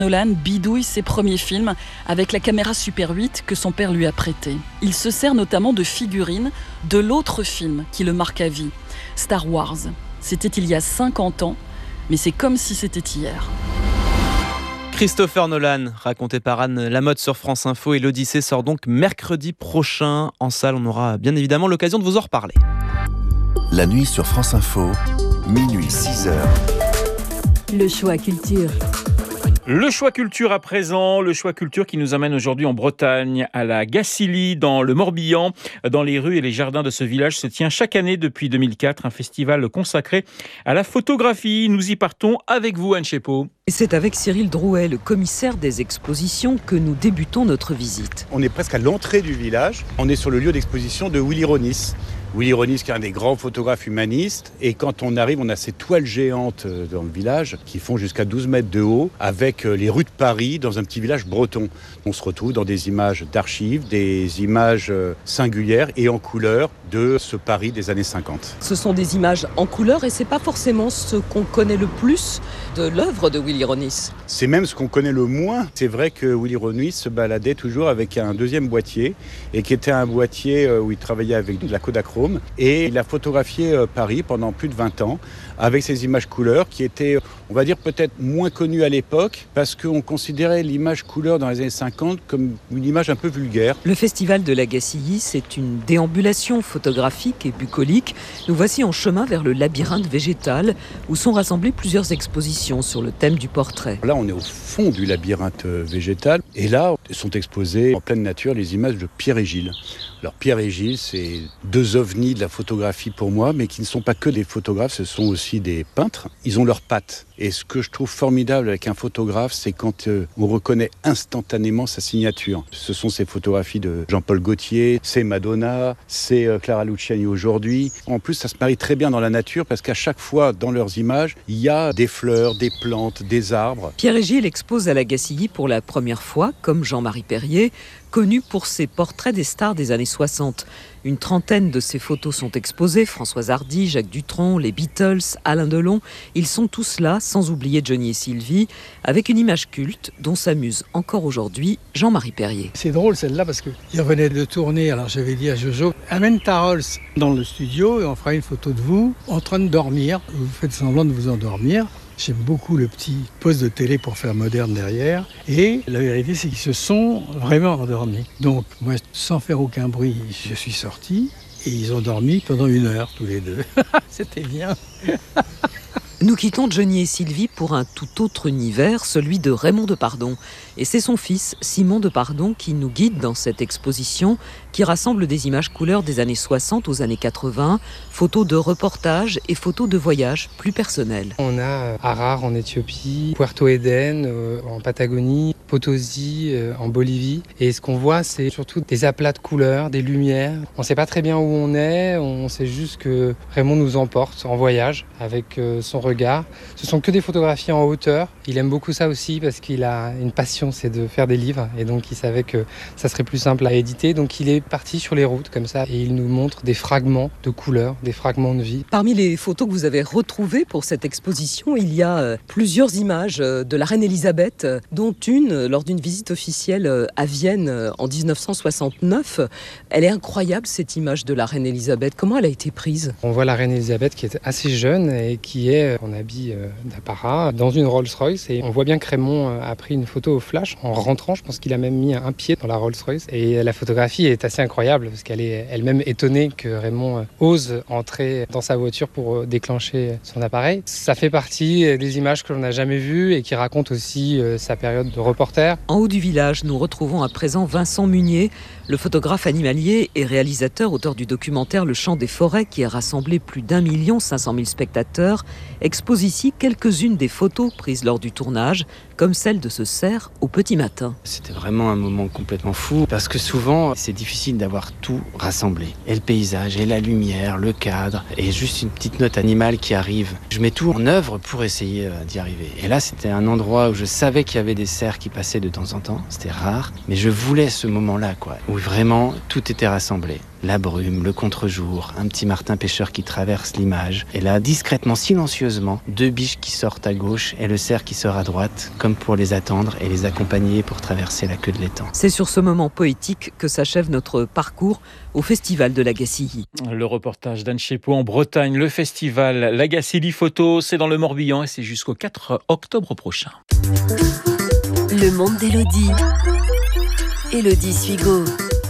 Nolan bidouille ses premiers films avec la caméra Super 8 que son père lui a prêtée. Il se sert notamment de figurines de l'autre film qui le marque à vie, Star Wars. C'était il y a 50 ans, mais c'est comme si c'était hier. Christopher Nolan, raconté par Anne Lamotte sur France Info, et l'Odyssée sort donc mercredi prochain en salle. On aura bien évidemment l'occasion de vous en reparler. La nuit sur France Info, minuit 6h. Le choix culture. Le choix culture à présent, le choix culture qui nous amène aujourd'hui en Bretagne, à la Gacilly, dans le Morbihan. Dans les rues et les jardins de ce village se tient chaque année depuis 2004 un festival consacré à la photographie. Nous y partons avec vous, Anne Chepot. Et c'est avec Cyril Drouet, le commissaire des expositions, que nous débutons notre visite. On est presque à l'entrée du village. On est sur le lieu d'exposition de Willy Ronis. Willy Ronis, qui est un des grands photographes humanistes. Et quand on arrive, on a ces toiles géantes dans le village qui font jusqu'à 12 mètres de haut, avec les rues de Paris dans un petit village breton. On se retrouve dans des images d'archives, des images singulières et en couleur de ce Paris des années 50. Ce sont des images en couleur et c'est pas forcément ce qu'on connaît le plus de l'œuvre de Willy Ronis. C'est même ce qu'on connaît le moins. C'est vrai que Willy Ronis se baladait toujours avec un deuxième boîtier et qui était un boîtier où il travaillait avec de la Kodachrome. Et il a photographié Paris pendant plus de 20 ans avec ces images couleurs qui étaient, on va dire, peut-être moins connues à l'époque parce qu'on considérait l'image couleur dans les années 50 comme une image un peu vulgaire. Le festival de la Gacilly, c'est une déambulation photographique et bucolique. Nous voici en chemin vers le labyrinthe végétal où sont rassemblées plusieurs expositions sur le thème du portrait. Là, on est au fond du labyrinthe végétal et là sont exposées en pleine nature les images de Pierre et Gilles. Alors Pierre et Gilles, c'est deux ovnis de la photographie pour moi, mais qui ne sont pas que des photographes, ce sont aussi des peintres. Ils ont leurs pattes. Et ce que je trouve formidable avec un photographe, c'est quand on reconnaît instantanément sa signature. Ce sont ces photographies de Jean-Paul Gaultier, c'est Madonna, c'est Clara Luciani aujourd'hui. En plus, ça se marie très bien dans la nature parce qu'à chaque fois, dans leurs images, il y a des fleurs, des plantes, des arbres. Pierre et Gilles expose à la Gacilly pour la première fois, comme Jean-Marie Perrier, connu pour ses portraits des stars des années 60. Une trentaine de ses photos sont exposées, Françoise Hardy, Jacques Dutronc, les Beatles, Alain Delon. Ils sont tous là, sans oublier Johnny et Sylvie, avec une image culte dont s'amuse encore aujourd'hui Jean-Marie Perrier. C'est drôle celle-là parce qu'il revenait de tourner, alors j'avais dit à Jojo, amène ta Rolls dans le studio et on fera une photo de vous en train de dormir. Vous faites semblant de vous endormir. J'aime beaucoup le petit poste de télé pour faire moderne derrière. Et la vérité, c'est qu'ils se sont vraiment endormis. Donc, moi, sans faire aucun bruit, je suis sorti. Et ils ont dormi pendant 1 heure, tous les deux. C'était bien. Nous quittons Johnny et Sylvie pour un tout autre univers, celui de Raymond Depardon. Et c'est son fils, Simon Depardon, qui nous guide dans cette exposition qui rassemble des images couleurs des années 60 aux années 80, photos de reportages et photos de voyages plus personnels. On a Harar en Éthiopie, Puerto Eden en Patagonie, Potosi en Bolivie. Et ce qu'on voit, c'est surtout des aplats de couleurs, des lumières. On ne sait pas très bien où on est, on sait juste que Raymond nous emporte en voyage avec son regard. Ce sont que des photographies en hauteur. Il aime beaucoup ça aussi parce qu'il a une passion, c'est de faire des livres. Et donc il savait que ça serait plus simple à éditer. Donc il est parti sur les routes comme ça et il nous montre des fragments de couleurs, des fragments de vie. Parmi les photos que vous avez retrouvées pour cette exposition, il y a plusieurs images de la reine Elisabeth, dont une lors d'une visite officielle à Vienne en 1969. Elle est incroyable cette image de la reine Elisabeth. Comment elle a été prise ? On voit la reine Elisabeth qui est assez jeune et qui est en habit d'apparat dans une Rolls-Royce et on voit bien que Raymond a pris une photo au flash en rentrant. Je pense qu'il a même mis un pied dans la Rolls-Royce et la photographie est assez incroyable parce qu'elle est elle-même étonnée que Raymond ose entrer dans sa voiture pour déclencher son appareil. Ça fait partie des images que l'on n'a jamais vues et qui racontent aussi sa période de reporter. En haut du village, nous retrouvons à présent Vincent Munier, le photographe animalier et réalisateur, auteur du documentaire Le Chant des Forêts qui a rassemblé plus d'1 500 000 spectateurs, expose ici quelques-unes des photos prises lors du tournage, comme celle de ce cerf au petit matin. C'était vraiment un moment complètement fou parce que souvent c'est difficile d'avoir tout rassemblé. Et le paysage, et la lumière, le cadre, et juste une petite note animale qui arrive. Je mets tout en œuvre pour essayer d'y arriver. Et là c'était un endroit où je savais qu'il y avait des cerfs qui passaient de temps en temps, c'était rare, mais je voulais ce moment-là, quoi, où vraiment tout était rassemblé. La brume, le contre-jour, un petit martin pêcheur qui traverse l'image. Et là, discrètement, silencieusement, 2 biches qui sortent à gauche et le cerf qui sort à droite, comme pour les attendre et les accompagner pour traverser la queue de l'étang. C'est sur ce moment poétique que s'achève notre parcours au Festival de la Gacilly. Le reportage d'Anne Chépot en Bretagne, le festival La Gacilly Photo, c'est dans le Morbihan et c'est jusqu'au 4 octobre prochain. Le monde d'Élodie. Élodie Suigo.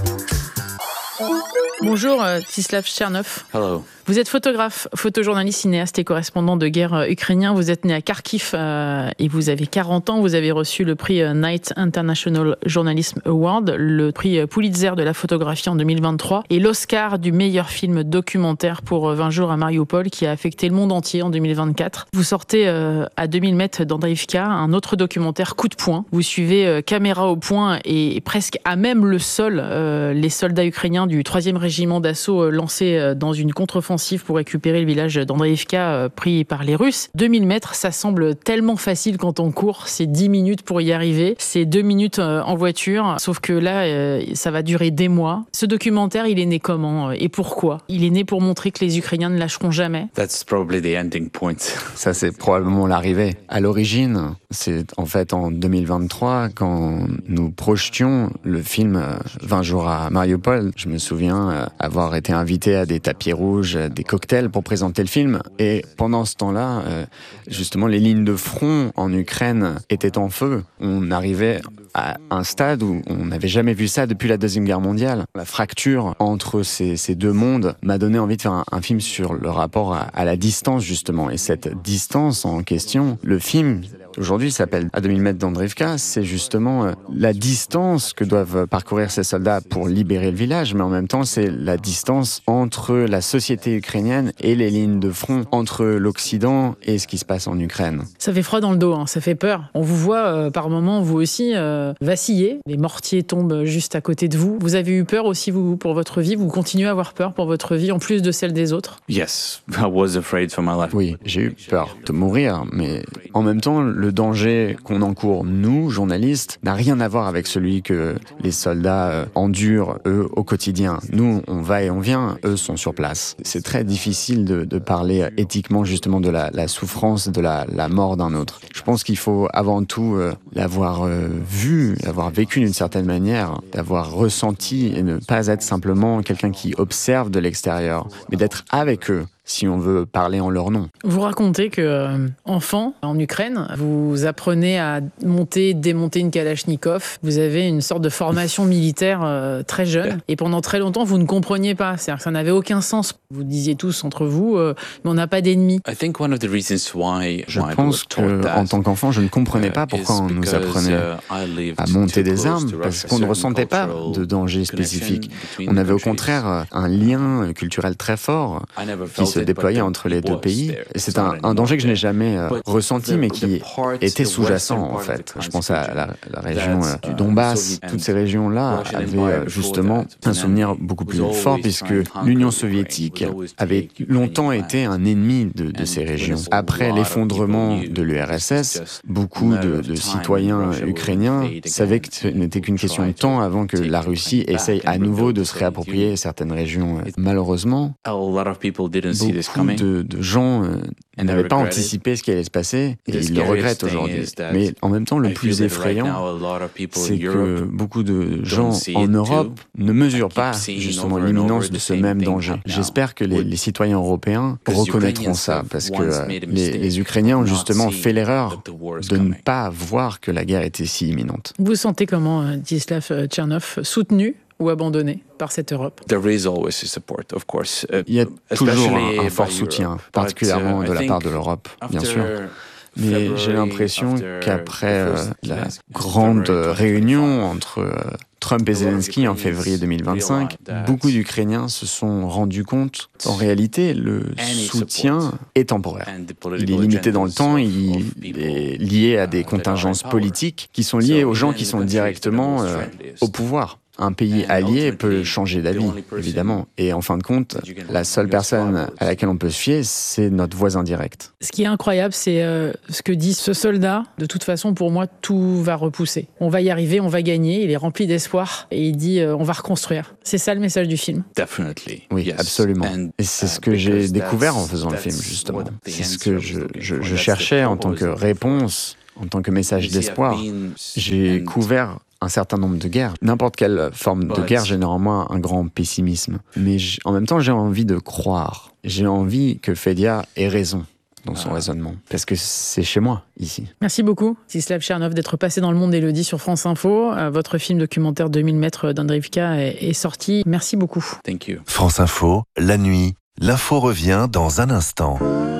Bonjour, Tislav Tchernov. Hello. Vous êtes photographe, photojournaliste, cinéaste et correspondant de guerre ukrainien. Vous êtes né à Kharkiv et vous avez 40 ans. Vous avez reçu le prix Knight International Journalism Award, le prix Pulitzer de la photographie en 2023 et l'Oscar du meilleur film documentaire pour 20 jours à Mariupol qui a affecté le monde entier en 2024. Vous sortez à 2000 mètres d'Andreïvka un autre documentaire Coup de poing. Vous suivez caméra au poing et presque à même le sol les soldats ukrainiens du 3e régiment d'assaut lancés dans une contre-offensive pour récupérer le village d'Andreïvka pris par les Russes. 2000 mètres, ça semble tellement facile quand on court. C'est 10 minutes pour y arriver. C'est 2 minutes en voiture. Sauf que là, ça va durer des mois. Ce documentaire, il est né comment et pourquoi? Il est né pour montrer que les Ukrainiens ne lâcheront jamais. That's probably the ending point. Ça, c'est probablement l'arrivée. À l'origine, c'est en fait en 2023, quand nous projetions le film 20 jours à Mariupol. Je me souviens avoir été invité à des tapis rouges, des cocktails pour présenter le film. Et pendant ce temps-là, justement, les lignes de front en Ukraine étaient en feu. On arrivait à un stade où on n'avait jamais vu ça depuis la Deuxième Guerre mondiale. La fracture entre ces deux mondes m'a donné envie de faire un film sur le rapport à la distance, justement. Et cette distance en question, le film aujourd'hui s'appelle À 2000 mètres d'Andreïvka, c'est justement la distance que doivent parcourir ces soldats pour libérer le village, mais en même temps c'est la distance entre la société ukrainienne et les lignes de front, entre l'Occident et ce qui se passe en Ukraine. Ça fait froid dans le dos, hein, ça fait peur. On vous voit par moments, vous aussi, vaciller. Les mortiers tombent juste à côté de vous. Vous avez eu peur aussi, vous, pour votre vie? Vous continuez à avoir peur pour votre vie, en plus de celle des autres? Yes, I was afraid for my life. Oui, j'ai eu peur de mourir, mais en même temps, le danger qu'on encourt, nous, journalistes, n'a rien à voir avec celui que les soldats endurent, eux, au quotidien. Nous, on va et on vient, eux sont sur place. C'est très difficile de parler éthiquement, justement, de la souffrance, de la mort d'un autre. Je pense qu'il faut avant tout l'avoir vu, l'avoir vécu d'une certaine manière, l'avoir ressenti et ne pas être simplement quelqu'un qui observe de l'extérieur, mais d'être avec eux, si on veut parler en leur nom. Vous racontez que, enfant, en Ukraine, vous apprenez à monter, démonter une Kalachnikov. Vous avez une sorte de formation militaire très jeune. Et pendant très longtemps, vous ne compreniez pas. C'est-à-dire que ça n'avait aucun sens. Vous disiez tous entre vous, mais on n'a pas d'ennemis. Je pense qu'en tant qu'enfant, je ne comprenais pas pourquoi on nous apprenait à monter des armes, parce qu'on ne ressentait pas de danger spécifique. On avait au contraire un lien culturel très fort qui se déployait entre les deux pays. Et c'est un danger que je n'ai jamais ressenti, mais qui était sous-jacent, en fait. Je pense à la région du Donbass. Toutes ces régions-là avaient justement un souvenir beaucoup plus fort, puisque l'Union soviétique avait longtemps été un ennemi de ces régions. Après l'effondrement de l'URSS, beaucoup de citoyens ukrainiens savaient que ce n'était qu'une question de temps avant que la Russie essaye à nouveau de se réapproprier certaines régions. Malheureusement, beaucoup de gens n'avaient pas anticipé ce qui allait se passer et ils le regrettent aujourd'hui. Mais en même temps, le plus effrayant, c'est que beaucoup de gens en Europe ne mesurent pas justement l'imminence de ce même danger. J'espère que les citoyens européens reconnaîtront ça, parce que les Ukrainiens ont justement fait l'erreur de ne pas voir que la guerre était si imminente. Vous sentez comment, Tislav Tchernov, soutenu ou abandonné par cette Europe? Il y a toujours un fort soutien, particulièrement de la part de l'Europe, bien sûr. Mais j'ai l'impression qu'après la grande réunion entre Trump et Zelensky en février 2025, beaucoup d'Ukrainiens se sont rendus compte qu'en réalité, le soutien est temporaire. Il est limité dans le temps, il est lié à des contingences politiques qui sont liées aux gens qui sont directement au pouvoir. Un pays allié peut changer d'avis, évidemment. Et en fin de compte, la seule personne à laquelle on peut se fier, c'est notre voisin direct. Ce qui est incroyable, c'est ce que dit ce soldat. De toute façon, pour moi, tout va repousser. On va y arriver, on va gagner. Il est rempli d'espoir et il dit on va reconstruire. C'est ça le message du film. Oui, absolument. Et c'est ce que j'ai découvert en faisant le film, justement. C'est ce que je cherchais en tant que réponse, en tant que message d'espoir. J'ai couvert un certain nombre de guerres. N'importe quelle forme de guerre génère en moi un grand pessimisme. Mais en même temps, j'ai envie de croire. J'ai envie que Fédia ait raison dans son raisonnement. Parce que c'est chez moi, ici. Merci beaucoup, Stislav Tchernov, d'être passé dans Le Monde d'Élodie sur France Info. Votre film documentaire 2000 mètres d'Andreïvka est sorti. Merci beaucoup. France Info, la nuit. L'info revient dans un instant.